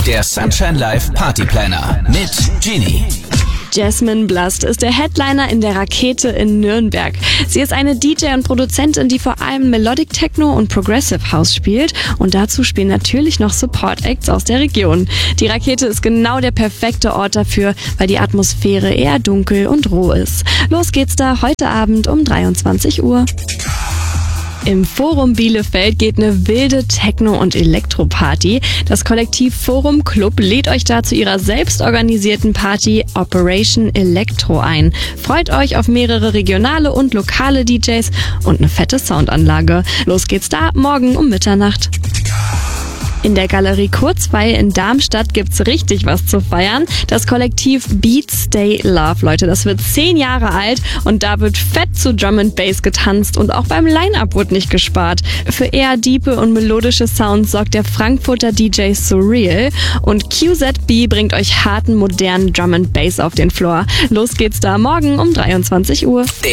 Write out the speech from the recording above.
Der Sunshine Live Party Planner mit Genie. Jasmine Blast ist der Headliner in der Rakete in Nürnberg. Sie ist eine DJ und Produzentin, die vor allem Melodic Techno und Progressive House spielt. Und dazu spielen natürlich noch Support Acts aus der Region. Die Rakete ist genau der perfekte Ort dafür, weil die Atmosphäre eher dunkel und roh ist. Los geht's da heute Abend um 23 Uhr. Im Forum Bielefeld geht eine wilde Techno- und Elektro-Party. Das Kollektiv Forum Club lädt euch da zu ihrer selbstorganisierten Party Operation Electro ein. Freut euch auf mehrere regionale und lokale DJs und eine fette Soundanlage. Los geht's da morgen um Mitternacht. In der Galerie Kurzweil in Darmstadt gibt's richtig was zu feiern. Das Kollektiv Beat Stay Love, Leute, das wird 10 Jahre alt und da wird fett zu Drum and Bass getanzt und auch beim Line-Up wurde nicht gespart. Für eher diepe und melodische Sounds sorgt der Frankfurter DJ Surreal und QZB bringt euch harten, modernen Drum and Bass auf den Floor. Los geht's da morgen um 23 Uhr.